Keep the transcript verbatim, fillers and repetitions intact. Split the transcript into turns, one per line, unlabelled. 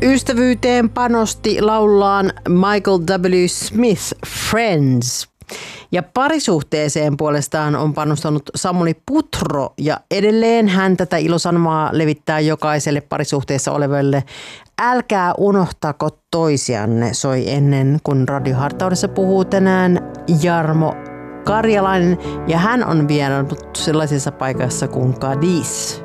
Ystävyyteen panosti laullaan Michael W. Smith, Friends. Ja parisuhteeseen puolestaan on panostanut Samuli Putro ja edelleen hän tätä ilosanomaa levittää jokaiselle parisuhteessa olevalle. Älkää unohtako toisianne, soi ennen, kun radiohartaudessa puhuu tänään Jarmo Karjalainen ja hän on vierannut sellaisessa paikassa kuin Cadiz.